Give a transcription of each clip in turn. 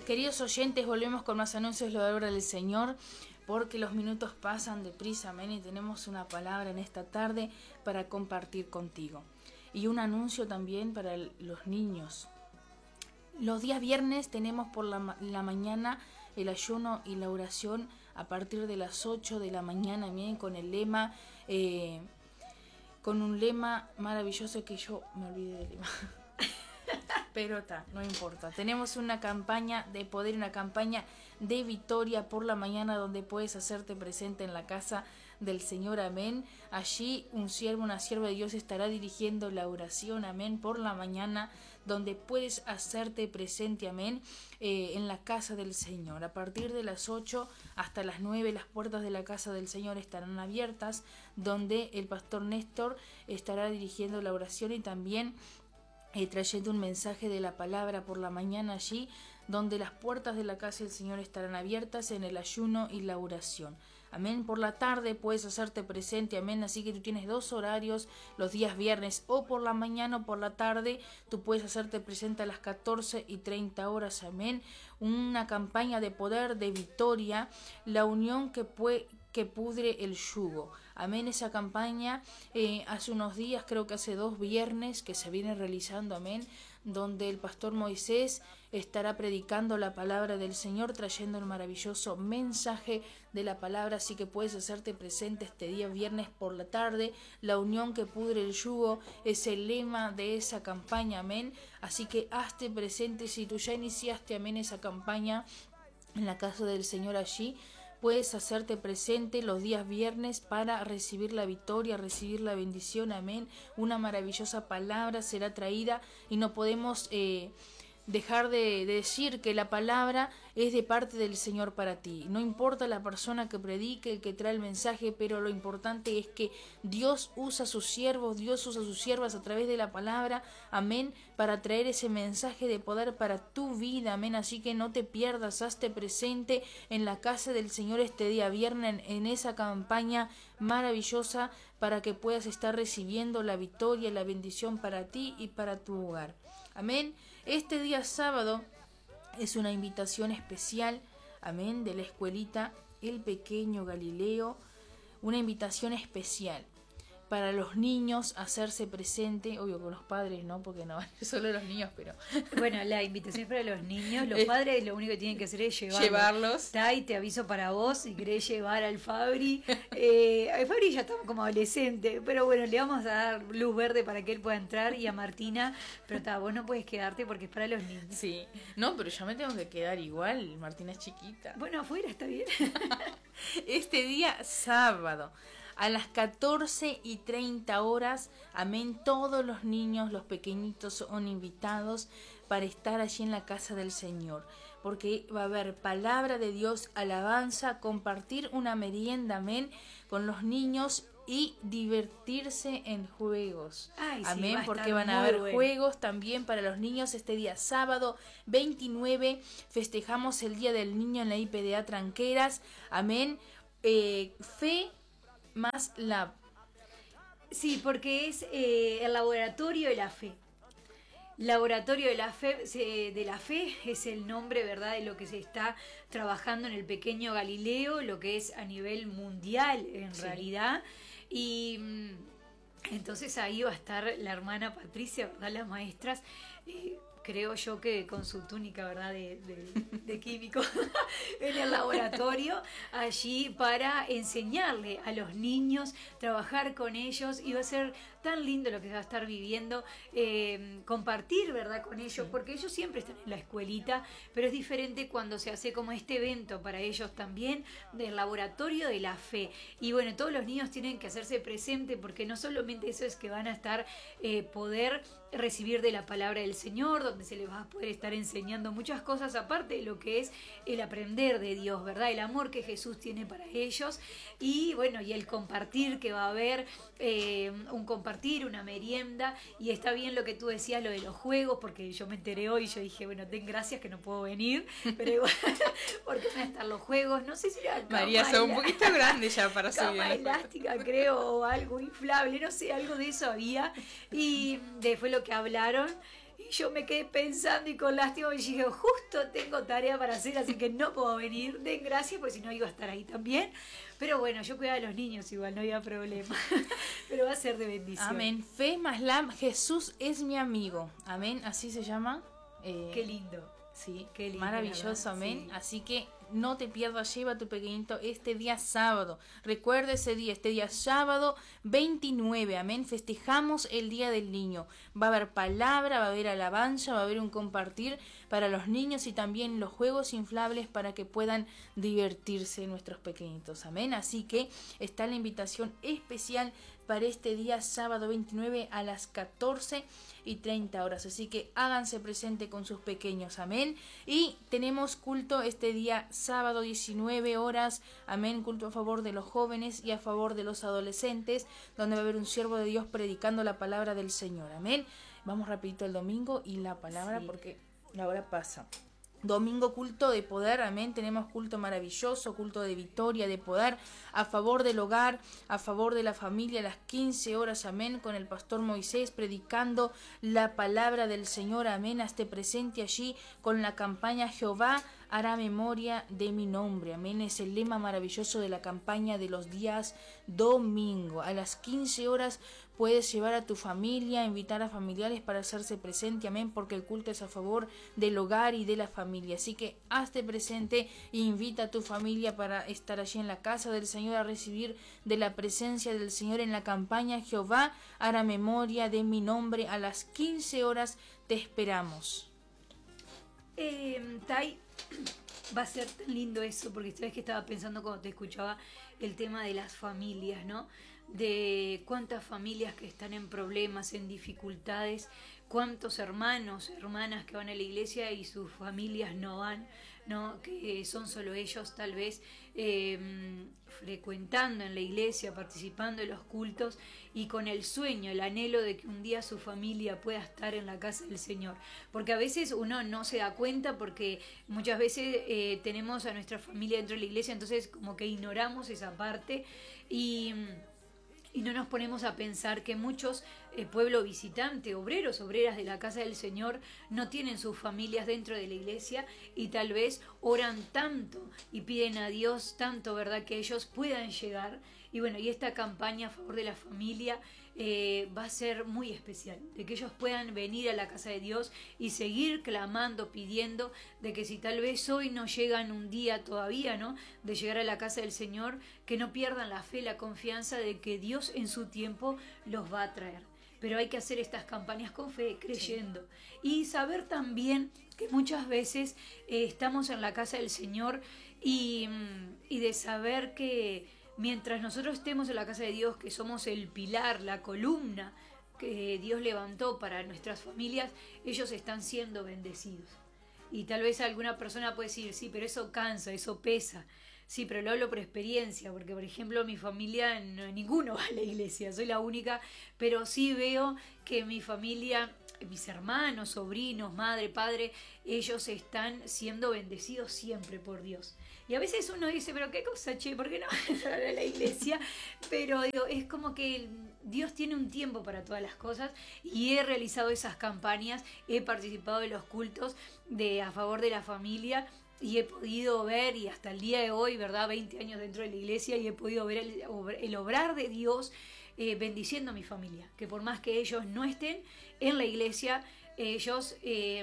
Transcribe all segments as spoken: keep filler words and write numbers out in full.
Queridos oyentes, volvemos con más anuncios de la obra del Señor, porque los minutos pasan deprisa, amén, y tenemos una palabra en esta tarde para compartir contigo. Y un anuncio también para los niños. Los días viernes tenemos por la, la mañana el ayuno y la oración a partir de las ocho de la mañana, amén, con el lema, eh, con un lema maravilloso que yo me olvidé del lema. Pero está, no importa. Tenemos una campaña de poder, una campaña de victoria por la mañana donde puedes hacerte presente en la casa del Señor, amén. Allí un siervo, una sierva de Dios estará dirigiendo la oración, amén, por la mañana, donde puedes hacerte presente, amén, eh, en la casa del Señor. A partir de las ocho hasta las nueve las puertas de la casa del Señor estarán abiertas, donde el pastor Néstor estará dirigiendo la oración y también Eh, trayendo un mensaje de la palabra por la mañana allí, donde las puertas de la casa del Señor estarán abiertas en el ayuno y la oración. Amén. Por la tarde puedes hacerte presente, amén. Así que tú tienes dos horarios los días viernes, o por la mañana o por la tarde. Tú puedes hacerte presente a las catorce y treinta horas, amén. Una campaña de poder, de victoria, la unión que puede que pudre el yugo. Amén. Esa campaña eh, hace unos días, creo que hace dos viernes que se viene realizando, amén, donde el pastor Moisés estará predicando la palabra del Señor, trayendo el maravilloso mensaje de la palabra. Así que puedes hacerte presente este día viernes por la tarde. La unión que pudre el yugo es el lema de esa campaña, amén. Así que hazte presente si tú ya iniciaste, amén, esa campaña en la casa del Señor allí. Puedes hacerte presente los días viernes para recibir la victoria, recibir la bendición, amén. Una maravillosa palabra será traída y no podemos eh, dejar de, de decir que la palabra es de parte del Señor para ti. No importa la persona que predique, el que trae el mensaje, pero lo importante es que Dios usa a sus siervos, Dios usa a sus siervas a través de la palabra, amén, para traer ese mensaje de poder para tu vida, amén. Así que no te pierdas, hazte presente en la casa del Señor este día viernes, en, en esa campaña maravillosa, para que puedas estar recibiendo la victoria y la bendición para ti y para tu hogar, amén. Este día sábado es una invitación especial, amén, de la escuelita El Pequeño Galileo, una invitación especial para los niños a hacerse presente, obvio con los padres no, porque no van solo los niños, pero bueno, la invitación es para los niños, los padres lo único que tienen que hacer es llevarlos. llevarlos. Tai, te aviso para vos si querés llevar al Fabri. Eh, al Fabri ya estamos como adolescente, pero bueno, le vamos a dar luz verde para que él pueda entrar, y a Martina, pero ta, vos no puedes quedarte porque es para los niños. Sí, no, pero yo me tengo que quedar igual, Martina es chiquita. Bueno, afuera está bien. Este día sábado a las catorce y treinta horas, amén, todos los niños, los pequeñitos son invitados para estar allí en la casa del Señor, porque va a haber palabra de Dios, alabanza, compartir una merienda, amén, con los niños y divertirse en juegos. Ay, sí, amén, va a porque estar van a muy haber bueno. juegos también para los niños este día sábado veintinueve. Festejamos el Día del Niño en la I P D A Tranqueras, amén. Eh, fe más lab. Sí, porque es eh, el laboratorio de la fe. Laboratorio de la fe, se, de la fe es el nombre, ¿verdad?, de lo que se está trabajando en el Pequeño Galileo, lo que es a nivel mundial en sí. realidad. Y mm, entonces ahí va a estar la hermana Patricia, ¿verdad?, las maestras, eh, creo yo que con su túnica, ¿verdad?, de, de, de químico en el laboratorio, allí para enseñarle a los niños, trabajar con ellos, y va a ser tan lindo lo que va a estar viviendo, eh, compartir, ¿verdad?, con ellos, porque ellos siempre están en la escuelita, pero es diferente cuando se hace como este evento para ellos también, del laboratorio de la fe. Y bueno, todos los niños tienen que hacerse presente, porque no solamente eso es que van a estar, eh, poder recibir de la palabra del Señor, donde se les va a poder estar enseñando muchas cosas, aparte de lo que es el aprender de Dios, ¿verdad?, el amor que Jesús tiene para ellos, y bueno, y el compartir que va a haber, eh, un compartir, una merienda. Y está bien lo que tú decías, lo de los juegos, porque yo me enteré hoy y yo dije, bueno, ten gracias que no puedo venir, pero igual, porque van a estar los juegos, no sé si era María, son un poquito grande ya para subir. Cama elástica, creo, o algo inflable, no sé, algo de eso había. Y después lo que hablaron, Y yo me quedé pensando y con lástima y dije, justo tengo tarea para hacer, así que no puedo venir. Den gracias, porque si no iba a estar ahí también. Pero bueno, yo cuidaba de los niños igual, no había problema. Pero va a ser de bendición. Amén. Fe más lam, Jesús es mi amigo. Amén, así se llama. Eh, Qué lindo. Sí, Qué lindo, maravilloso, amén. Sí. Así que no te pierdas, lleva a tu pequeñito este día sábado. Recuerda ese día, este día sábado veintinueve, amén. Festejamos el Día del Niño. Va a haber palabra, va a haber alabanza, va a haber un compartir para los niños y también los juegos inflables para que puedan divertirse nuestros pequeñitos, amén. Así que está la invitación especial para este día sábado veintinueve a las catorce y treinta horas, así que háganse presente con sus pequeños, amén. Y tenemos culto este día sábado diecinueve horas, amén, culto a favor de los jóvenes y a favor de los adolescentes, donde va a haber un siervo de Dios predicando la palabra del Señor, amén. Vamos rapidito el domingo y la palabra, sí, porque la hora pasa. Domingo, culto de poder, amén. Tenemos culto maravilloso, culto de victoria, de poder, a favor del hogar, a favor de la familia, a las quince horas, amén, con el pastor Moisés predicando la palabra del Señor, amén. Hazte presente allí con la campaña Jehová hará memoria de mi nombre, amén. Es el lema maravilloso de la campaña de los días domingo. A las quince horas puedes llevar a tu familia, invitar a familiares para hacerse presente, amén, porque el culto es a favor del hogar y de la familia. Así que hazte presente e invita a tu familia para estar allí en la casa del Señor a recibir de la presencia del Señor en la campaña Jehová hará memoria de mi nombre. A las quince horas te esperamos. Eh, Tai, va a ser tan lindo eso, porque sabes que estaba pensando cuando te escuchaba el tema de las familias, ¿no? De cuántas familias que están en problemas, en dificultades, cuántos hermanos, hermanas que van a la iglesia y sus familias no van, ¿no? Que son solo ellos tal vez eh, frecuentando en la iglesia, participando en los cultos y con el sueño, el anhelo de que un día su familia pueda estar en la casa del Señor. Porque a veces uno no se da cuenta, porque muchas veces eh, tenemos a nuestra familia dentro de la iglesia, entonces como que ignoramos esa parte y... Y no nos ponemos a pensar que muchos eh, pueblo visitante, obreros, obreras de la casa del Señor, no tienen sus familias dentro de la iglesia y tal vez oran tanto y piden a Dios tanto, ¿verdad?, que ellos puedan llegar. Y bueno, y esta campaña a favor de la familia eh, va a ser muy especial, de que ellos puedan venir a la casa de Dios y seguir clamando, pidiendo de que si tal vez hoy no llegan un día todavía, ¿no?, de llegar a la casa del Señor, que no pierdan la fe, la confianza de que Dios en su tiempo los va a traer. Pero hay que hacer estas campañas con fe, creyendo. Sí. Y saber también que muchas veces eh, estamos en la casa del Señor y, y de saber que mientras nosotros estemos en la casa de Dios, que somos el pilar, la columna que Dios levantó para nuestras familias, ellos están siendo bendecidos. Y tal vez alguna persona puede decir, sí, pero eso cansa, eso pesa. Sí, pero lo hablo por experiencia, porque por ejemplo mi familia, no, ninguno va a la iglesia, soy la única, pero sí veo que mi familia, mis hermanos, sobrinos, madre, padre, ellos están siendo bendecidos siempre por Dios. Y a veces uno dice, pero qué cosa, che, ¿por qué no van a la iglesia? Pero digo, es como que Dios tiene un tiempo para todas las cosas y he realizado esas campañas, he participado de los cultos de a favor de la familia y he podido ver, y hasta el día de hoy, ¿verdad?, veinte años dentro de la iglesia, y he podido ver el, el obrar de Dios eh, bendiciendo a mi familia, que por más que ellos no estén en la iglesia, ellos... Eh,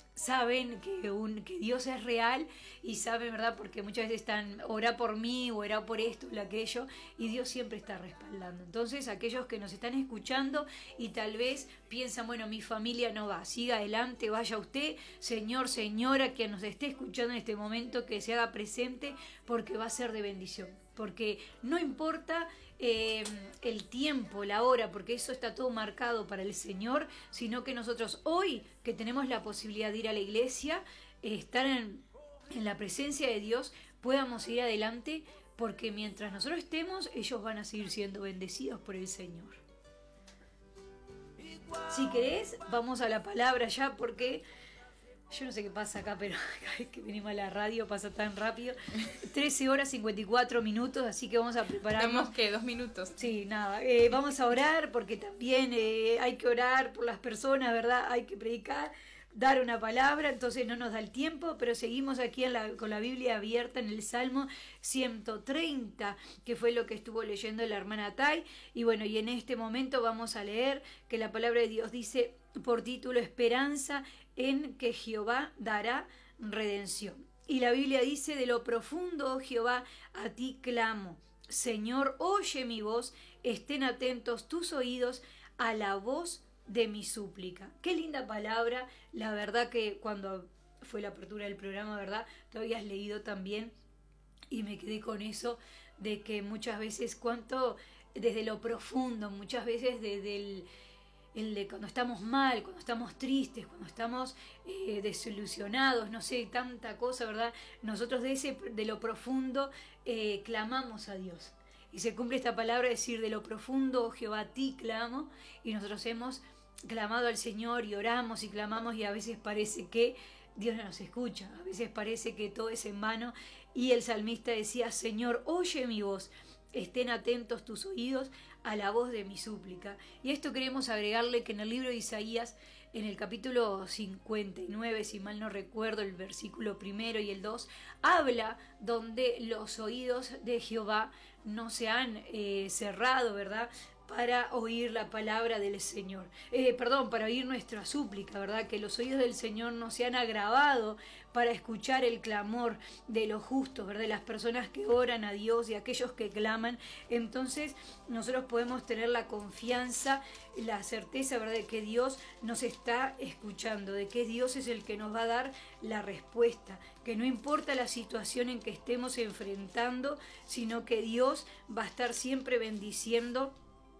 saben que, un, que Dios es real y saben, ¿verdad?, porque muchas veces están, ora por mí o ora por esto o aquello, y Dios siempre está respaldando. Entonces, aquellos que nos están escuchando y tal vez piensan, bueno, mi familia no va, siga adelante, vaya usted, señor, señora, que nos esté escuchando en este momento, que se haga presente, porque va a ser de bendición. Porque no importa eh, el tiempo, la hora, porque eso está todo marcado para el Señor, sino que nosotros hoy, que tenemos la posibilidad de ir a la iglesia, eh, estar en, en la presencia de Dios, podamos seguir adelante, porque mientras nosotros estemos, ellos van a seguir siendo bendecidos por el Señor. Si querés, vamos a la palabra ya, porque Yo no sé qué pasa acá, pero cada vez que venimos a la radio pasa tan rápido. trece horas cincuenta y cuatro minutos, así que vamos a prepararnos. Tenemos que dos minutos. Sí, nada. Eh, vamos a orar porque también eh, hay que orar por las personas, ¿verdad? Hay que predicar, dar una palabra, entonces no nos da el tiempo, pero seguimos aquí en la, con la Biblia abierta en el Salmo ciento treinta, que fue lo que estuvo leyendo la hermana Tai. Y bueno, y en este momento vamos a leer que la palabra de Dios dice por título Esperanza en que Jehová dará redención. Y la Biblia dice, de lo profundo, oh Jehová, a ti clamo. Señor, oye mi voz, estén atentos tus oídos a la voz de mi súplica. Qué linda palabra, la verdad que cuando fue la apertura del programa, ¿verdad? Tú habías leído también y me quedé con eso de que muchas veces cuánto, desde lo profundo, muchas veces desde el El de cuando estamos mal, cuando estamos tristes, cuando estamos eh, desilusionados, no sé, tanta cosa, ¿verdad? Nosotros de, ese, de lo profundo eh, clamamos a Dios. Y se cumple esta palabra, decir, de lo profundo, oh Jehová, a ti clamo. Y nosotros hemos clamado al Señor y oramos y clamamos y a veces parece que Dios no nos escucha, a veces parece que todo es en vano. Y el salmista decía, Señor, oye mi voz, estén atentos tus oídos a la voz de mi súplica. Y a esto queremos agregarle que en el libro de Isaías, en el capítulo cincuenta y nueve, si mal no recuerdo, el versículo primero y el dos, habla donde los oídos de Jehová no se han eh, cerrado, ¿verdad?, para oír la palabra del Señor. Eh, perdón, para oír nuestra súplica, ¿verdad? Que los oídos del Señor no se han agravado para escuchar el clamor de los justos, ¿verdad? De las personas que oran a Dios y aquellos que claman. Entonces nosotros podemos tener la confianza, la certeza, ¿verdad?, de que Dios nos está escuchando, de que Dios es el que nos va a dar la respuesta, que no importa la situación en que estemos enfrentando, sino que Dios va a estar siempre bendiciendo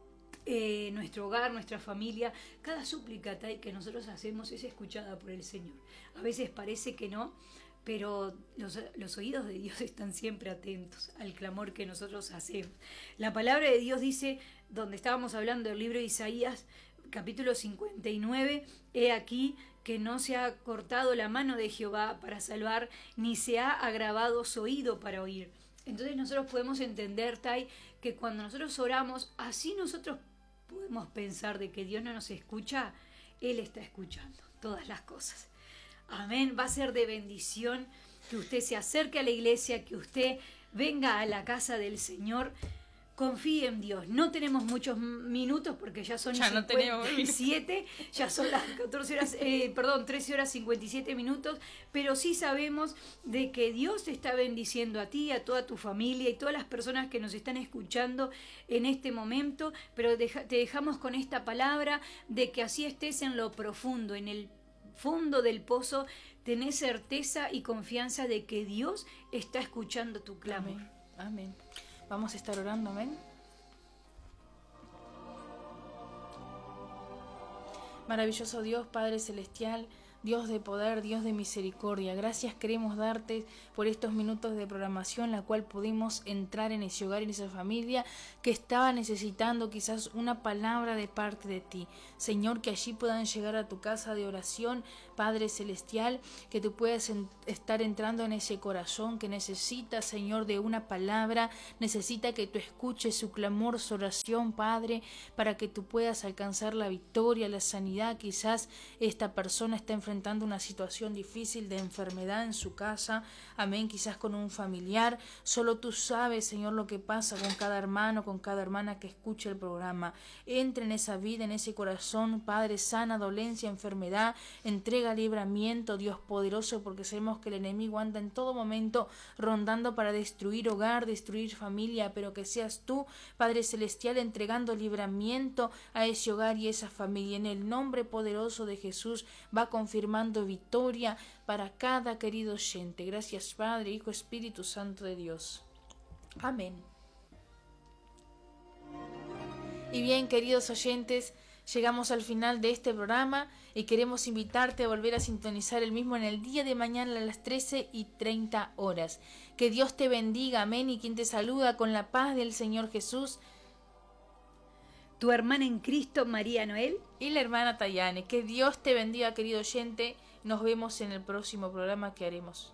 Eh, nuestro hogar, nuestra familia. Cada súplica Tai que nosotros hacemos es escuchada por el Señor. A veces parece que no, pero los, los oídos de Dios están siempre atentos al clamor que nosotros hacemos. La palabra de Dios dice, donde estábamos hablando del libro de Isaías, capítulo cincuenta y nueve, he aquí que no se ha cortado la mano de Jehová para salvar, ni se ha agravado su oído para oír. Entonces nosotros podemos entender, Tai, que cuando nosotros oramos, así nosotros podemos pensar de que Dios no nos escucha, Él está escuchando todas las cosas. Amén. Va a ser de bendición que usted se acerque a la iglesia, que usted venga a la casa del Señor. Confíe en Dios. No tenemos muchos minutos porque ya son ya cincuenta y siete, no ya son las catorce horas, eh, perdón, trece horas cincuenta y siete minutos, pero sí sabemos de que Dios te está bendiciendo a ti, a toda tu familia y todas las personas que nos están escuchando en este momento, pero deja, te dejamos con esta palabra de que así estés en lo profundo, en el fondo del pozo, tenés certeza y confianza de que Dios está escuchando tu clamor. Amén. Amén. Vamos a estar orando, amén. Maravilloso Dios, Padre Celestial, Dios de poder, Dios de misericordia, gracias queremos darte por estos minutos de programación, la cual pudimos entrar en ese hogar, en esa familia que estaba necesitando quizás una palabra de parte de ti. Señor, que allí puedan llegar a tu casa de oración, Padre Celestial, que tú puedas en, estar entrando en ese corazón que necesita, Señor, de una palabra, necesita que tú escuches su clamor, su oración, Padre, para que tú puedas alcanzar la victoria, la sanidad. Quizás esta persona está enfrentando una situación difícil de enfermedad en su casa, amén, quizás con un familiar. Solo tú sabes, Señor, lo que pasa con cada hermano, con cada hermana que escucha el programa. Entra en esa vida, en ese corazón, Padre, sana dolencia, enfermedad, entrega libramiento, Dios poderoso, porque sabemos que el enemigo anda en todo momento rondando para destruir hogar, destruir familia, pero que seas tú, Padre Celestial, entregando libramiento a ese hogar y esa familia. En el nombre poderoso de Jesús va confirmando victoria para cada querido oyente. Gracias, Padre, Hijo, Espíritu Santo de Dios. Amén. Y bien, queridos oyentes, llegamos al final de este programa y queremos invitarte a volver a sintonizar el mismo en el día de mañana a las trece y treinta horas. Que Dios te bendiga, amén, y quien te saluda con la paz del Señor Jesús, tu hermana en Cristo, María Noel, y la hermana Tayane. Que Dios te bendiga, querido oyente. Nos vemos en el próximo programa que haremos.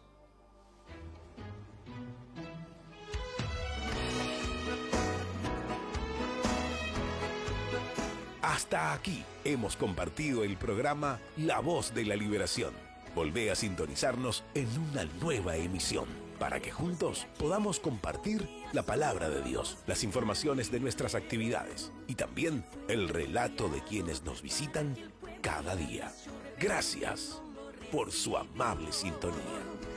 Hasta aquí hemos compartido el programa La Voz de la Liberación. Volvé a sintonizarnos en una nueva emisión para que juntos podamos compartir la palabra de Dios, las informaciones de nuestras actividades y también el relato de quienes nos visitan cada día. Gracias por su amable sintonía.